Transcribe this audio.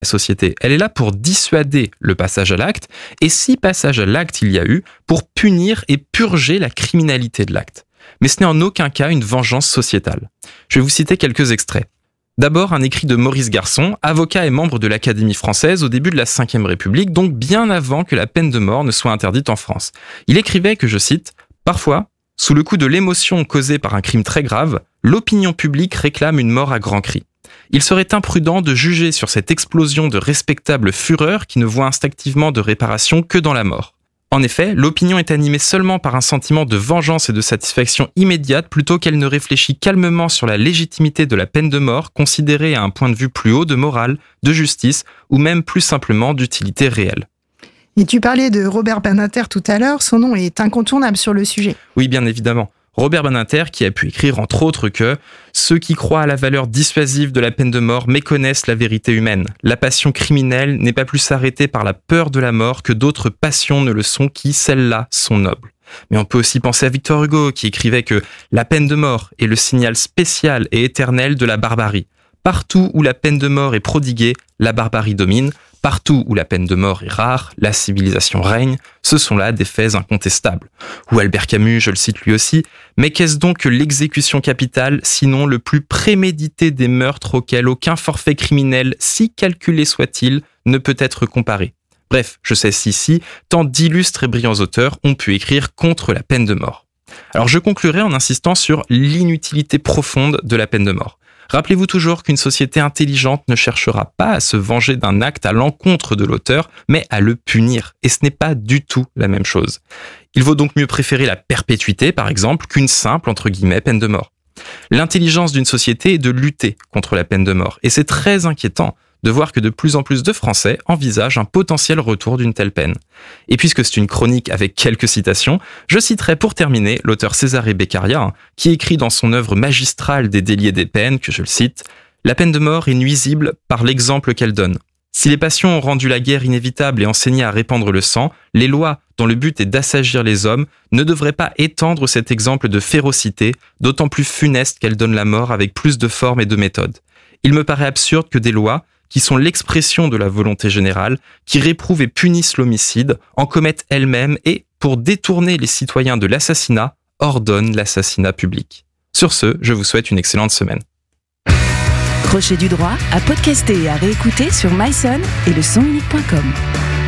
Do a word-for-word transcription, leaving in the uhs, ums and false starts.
La société, elle est là pour dissuader le passage à l'acte, et si passage à l'acte il y a eu, pour punir et purger la criminalité de l'acte. Mais ce n'est en aucun cas une vengeance sociétale. Je vais vous citer quelques extraits. D'abord, un écrit de Maurice Garçon, avocat et membre de l'Académie française au début de la cinquième République, donc bien avant que la peine de mort ne soit interdite en France. Il écrivait que, je cite, « Parfois, sous le coup de l'émotion causée par un crime très grave, l'opinion publique réclame une mort à grands cris. Il serait imprudent de juger sur cette explosion de respectable fureur qui ne voit instinctivement de réparation que dans la mort. En effet, l'opinion est animée seulement par un sentiment de vengeance et de satisfaction immédiate plutôt qu'elle ne réfléchit calmement sur la légitimité de la peine de mort considérée à un point de vue plus haut de morale, de justice ou même plus simplement d'utilité réelle. » Et tu parlais de Robert Badinter tout à l'heure, son nom est incontournable sur le sujet. Oui, bien évidemment. Robert Badinter qui a pu écrire entre autres que « Ceux qui croient à la valeur dissuasive de la peine de mort méconnaissent la vérité humaine. La passion criminelle n'est pas plus arrêtée par la peur de la mort que d'autres passions ne le sont qui, celles-là, sont nobles. » Mais on peut aussi penser à Victor Hugo qui écrivait que « La peine de mort est le signal spécial et éternel de la barbarie. Partout où la peine de mort est prodiguée, la barbarie domine. Partout où la peine de mort est rare, la civilisation règne. Ce sont là des faits incontestables. » Ou Albert Camus, je le cite lui aussi, « Mais qu'est-ce donc que l'exécution capitale, sinon le plus prémédité des meurtres auxquels aucun forfait criminel, si calculé soit-il, ne peut être comparé ?» Bref, je sais ici, tant d'illustres et brillants auteurs ont pu écrire contre la peine de mort. Alors je conclurai en insistant sur l'inutilité profonde de la peine de mort. Rappelez-vous toujours qu'une société intelligente ne cherchera pas à se venger d'un acte à l'encontre de l'auteur, mais à le punir. Et ce n'est pas du tout la même chose. Il vaut donc mieux préférer la perpétuité, par exemple, qu'une simple, entre guillemets, peine de mort. L'intelligence d'une société est de lutter contre la peine de mort. Et c'est très inquiétant de voir que de plus en plus de Français envisagent un potentiel retour d'une telle peine. Et puisque c'est une chronique avec quelques citations, je citerai pour terminer l'auteur Cesare Beccaria, qui écrit dans son œuvre magistrale des déliés des peines, que je le cite, « La peine de mort est nuisible par l'exemple qu'elle donne. Si les passions ont rendu la guerre inévitable et enseigné à répandre le sang, les lois, dont le but est d'assagir les hommes, ne devraient pas étendre cet exemple de férocité, d'autant plus funeste qu'elle donne la mort avec plus de forme et de méthode. Il me paraît absurde que des lois, qui sont l'expression de la volonté générale, qui réprouvent et punissent l'homicide, en commettent elles-mêmes et, pour détourner les citoyens de l'assassinat, ordonnent l'assassinat public. » Sur ce, je vous souhaite une excellente semaine. Crochet du droit à podcaster et à réécouter sur myson et le son unique point com.